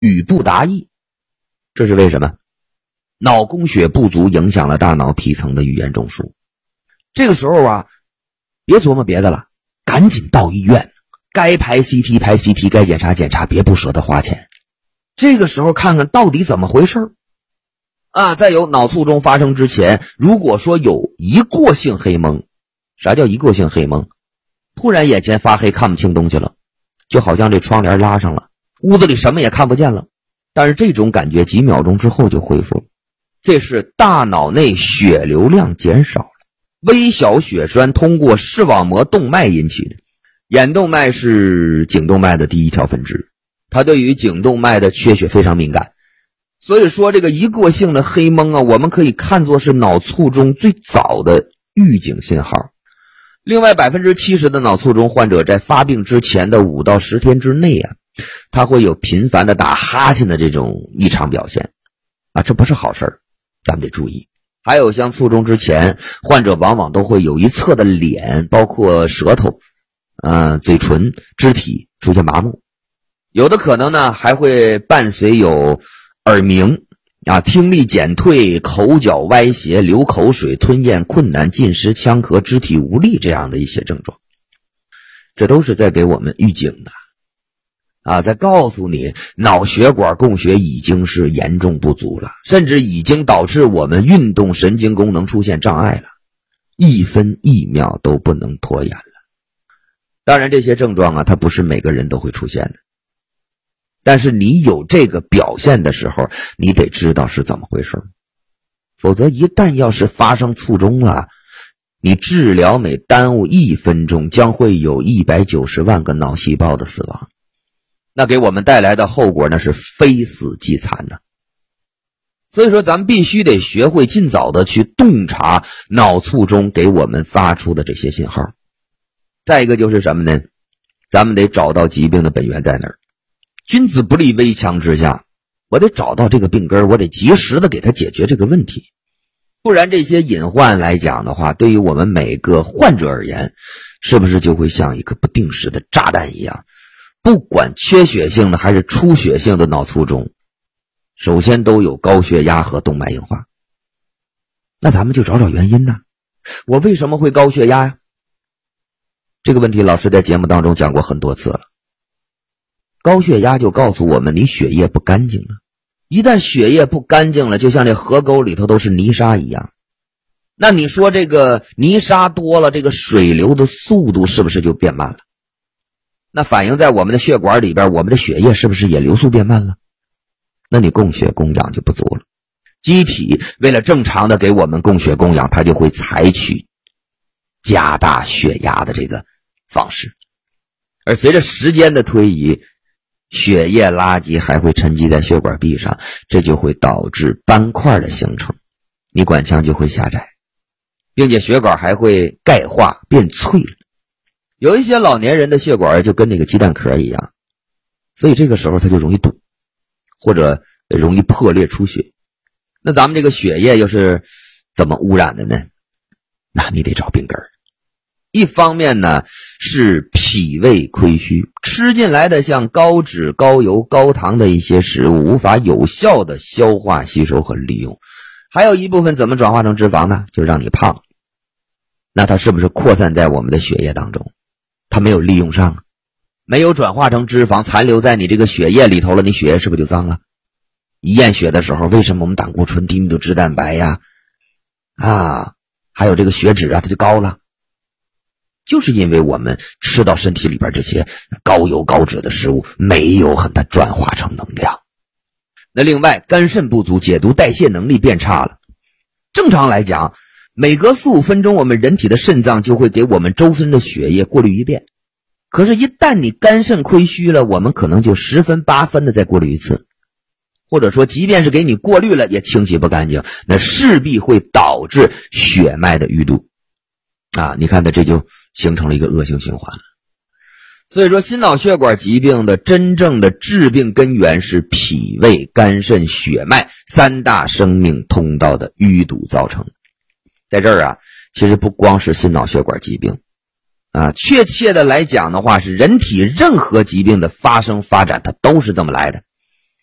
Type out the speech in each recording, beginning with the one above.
语不达意。这是为什么？脑供血不足影响了大脑皮层的语言中枢。这个时候啊，别琢磨别的了，赶紧到医院，该拍 CT 拍 CT， 该检查检查，别不舍得花钱。这个时候看看到底怎么回事啊。在有脑卒中发生之前，如果说有一过性黑蒙，啥叫一过性黑蒙？突然眼前发黑，看不清东西了，就好像这窗帘拉上了，屋子里什么也看不见了，但是这种感觉几秒钟之后就恢复了。这是大脑内血流量减少了，微小血栓通过视网膜动脉引起的。眼动脉是颈动脉的第一条分支，它对于颈动脉的缺血非常敏感。所以说这个一过性的黑蒙啊，我们可以看作是脑卒中最早的预警信号。另外 70% 的脑卒中患者在发病之前的5到10天之内啊，他会有频繁的打哈欠的这种异常表现啊，这不是好事儿，咱们得注意。还有像卒中之前，患者往往都会有一侧的脸，包括舌头、嘴唇、肢体出现麻木，有的可能呢还会伴随有耳鸣啊、听力减退、口角歪斜、流口水、吞咽困难、进食、呛咳、肢体无力这样的一些症状。这都是在给我们预警的啊，在告诉你脑血管供血已经是严重不足了，甚至已经导致我们运动神经功能出现障碍了，一分一秒都不能拖延了。当然这些症状啊，它不是每个人都会出现的，但是你有这个表现的时候，你得知道是怎么回事，否则一旦要是发生卒中了，你治疗每耽误1分钟，将会有190万个脑细胞的死亡，那给我们带来的后果那是非死即残的。所以说咱们必须得学会尽早的去洞察脑卒中给我们发出的这些信号。再一个就是什么呢？咱们得找到疾病的本源在哪儿。君子不立危墙之下，我得找到这个病根，我得及时的给他解决这个问题。不然这些隐患来讲的话，对于我们每个患者而言，是不是就会像一个不定时的炸弹一样，不管缺血性的还是出血性的脑卒中，首先都有高血压和动脉硬化。那咱们就找找原因呢，我为什么会高血压呀？这个问题老师在节目当中讲过很多次了。高血压就告诉我们你血液不干净了，一旦血液不干净了，就像这河沟里头都是泥沙一样，那你说这个泥沙多了，这个水流的速度是不是就变慢了？那反映在我们的血管里边，我们的血液是不是也流速变慢了？那你供血供氧就不足了。机体为了正常的给我们供血供氧，它就会采取加大血压的这个方式，而随着时间的推移，血液垃圾还会沉积在血管壁上，这就会导致斑块的形成，你管腔就会狭窄，并且血管还会钙化变脆了。有一些老年人的血管就跟那个鸡蛋壳一样，所以这个时候它就容易堵，或者容易破裂出血。那咱们这个血液又是怎么污染的呢？那你得找病根。一方面呢是脾胃亏虚，吃进来的像高脂、高油、高糖的一些食物无法有效的消化吸收和利用，还有一部分怎么转化成脂肪呢？就让你胖。那它是不是扩散在我们的血液当中？它没有利用上，没有转化成脂肪，残留在你这个血液里头了，你血液是不是就脏了？一验血的时候，为什么我们胆固醇、低密度脂蛋白呀还有这个血脂啊它就高了？就是因为我们吃到身体里边这些高油高脂的食物没有和它转化成能量。那另外肝肾不足，解毒代谢能力变差了。正常来讲，每隔4、5分钟我们人体的肾脏就会给我们周身的血液过滤一遍，可是一旦你肝肾亏虚了，我们可能就10分8分的再过滤一次，或者说即便是给你过滤了也清洗不干净，那势必会导致血脉的淤堵你看它这就形成了一个恶性循环了。所以说心脑血管疾病的真正的致病根源是脾胃肝肾血脉3大生命通道的淤堵造成。在这儿其实不光是心脑血管疾病确切的来讲的话，是人体任何疾病的发生发展它都是这么来的。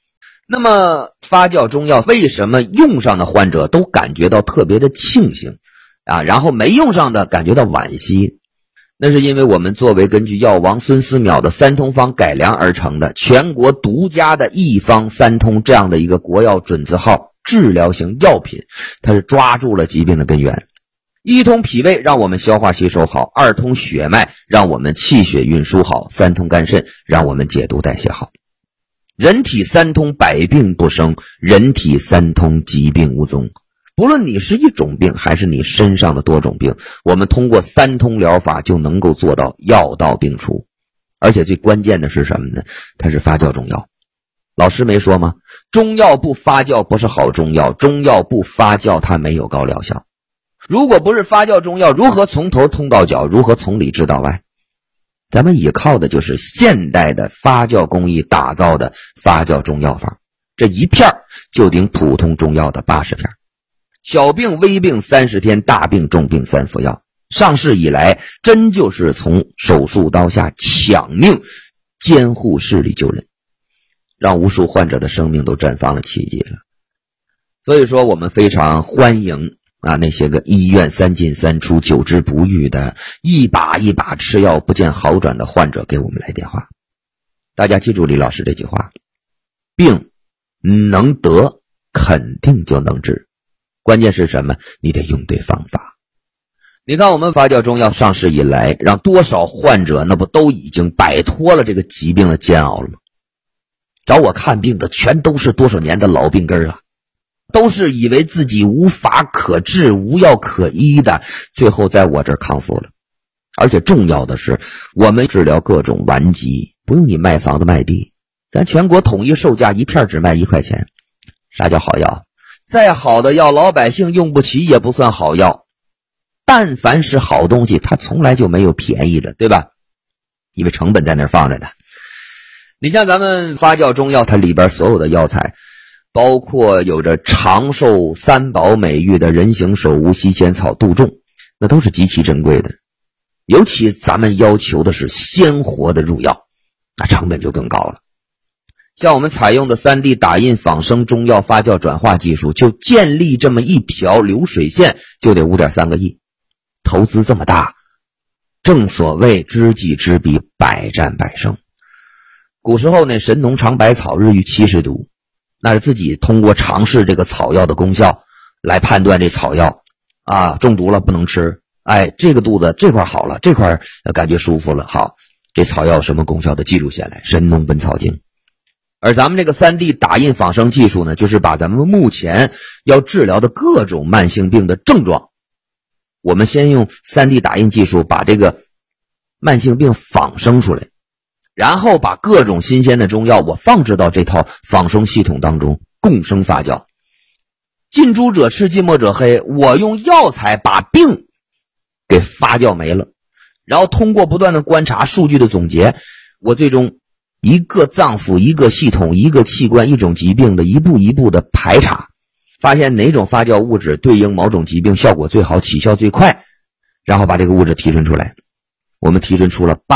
那么发酵中药为什么用上的患者都感觉到特别的庆幸啊，然后没用上的感觉到惋惜？那是因为我们作为根据药王孙思邈的三通方改良而成的全国独家的一方三通这样的一个国药准字号治疗型药品，它是抓住了疾病的根源。一通脾胃让我们消化吸收好，二通血脉让我们气血运输好，三通肝肾让我们解毒代谢好。人体三通百病不生，人体三通疾病无踪。不论你是一种病还是你身上的多种病，我们通过三通疗法就能够做到药到病除。而且最关键的是什么呢？它是发酵中药。老师没说吗？中药不发酵不是好中药，中药不发酵它没有高疗效。如果不是发酵中药，如何从头通到脚，如何从里治到外？咱们依靠的就是现代的发酵工艺打造的发酵中药法，这一片就顶普通中药的80片。小病微病30天，大病重病3服药。上市以来，真就是从手术刀下抢命，监护视力救人，让无数患者的生命都绽放了奇迹了。所以说我们非常欢迎那些个医院3进3出久治不愈的一把一把吃药不见好转的患者给我们来电话。大家记住李老师这句话，病能得肯定就能治，关键是什么？你得用对方法。你看我们发酵中药上市以来，让多少患者那不都已经摆脱了这个疾病的煎熬了吗？找我看病的全都是多少年的老病根了，都是以为自己无法可治无药可医的，最后在我这儿康复了。而且重要的是，我们治疗各种顽疾不用你卖房子卖地，咱全国统一售价，一片只卖1块钱。啥叫好药？再好的药老百姓用不起也不算好药。但凡是好东西它从来就没有便宜的，对吧？因为成本在那儿放着呢。你像咱们发酵中药，它里边所有的药材，包括有着长寿3宝美誉的人形首乌西仙草杜仲，那都是极其珍贵的。尤其咱们要求的是鲜活的入药，那成本就更高了。像我们采用的 3D 打印仿生中药发酵转化技术，就建立这么一条流水线就得 5.3个亿，投资这么大，正所谓知己知彼，百战百胜。古时候呢，神农尝百草，日遇70毒，那是自己通过尝试这个草药的功效来判断这草药中毒了不能吃，这个肚子这块好了，这块感觉舒服了，好，这草药有什么功效的记录下来，神农本草经。而咱们这个 3D 打印仿生技术呢，就是把咱们目前要治疗的各种慢性病的症状，我们先用 3D 打印技术把这个慢性病仿生出来，然后把各种新鲜的中药我放置到这套仿生系统当中共生发酵。近朱者赤，近墨者黑，我用药材把病给发酵没了，然后通过不断的观察数据的总结，我最终一个脏腑一个系统一个器官一种疾病的一步一步的排查，发现哪种发酵物质对应某种疾病效果最好，起效最快，然后把这个物质提纯出来。我们提纯出了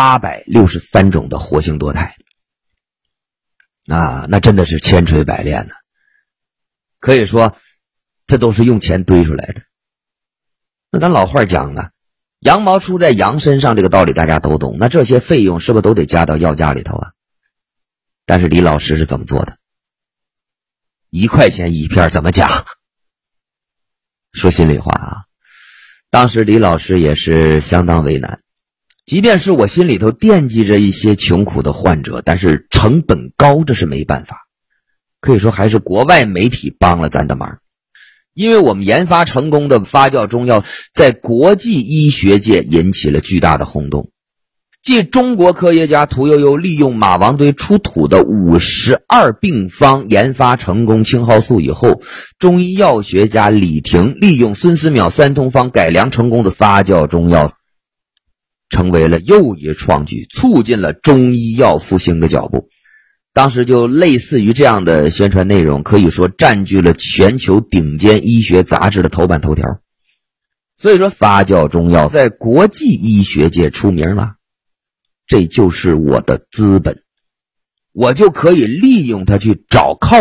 863种的活性多肽那真的是千锤百炼呢。可以说这都是用钱堆出来的。那咱老话讲了，羊毛出在羊身上，这个道理大家都懂，那这些费用是不是都得加到药价里头啊？但是李老师是怎么做的？1块钱一片怎么加？说心里话当时李老师也是相当为难，即便是我心里头惦记着一些穷苦的患者，但是成本高，这是没办法。可以说还是国外媒体帮了咱的忙，因为我们研发成功的发酵中药在国际医学界引起了巨大的轰动。继中国科学家屠呦呦利用马王堆出土的52病方研发成功青蒿素以后，中医药学家李婷利用孙思邈三通方改良成功的发酵中药，成为了又一创举，促进了中医药复兴的脚步。当时就类似于这样的宣传内容，可以说占据了全球顶尖医学杂志的头版头条。所以说发酵中药在国际医学界出名了，这就是我的资本，我就可以利用它去找靠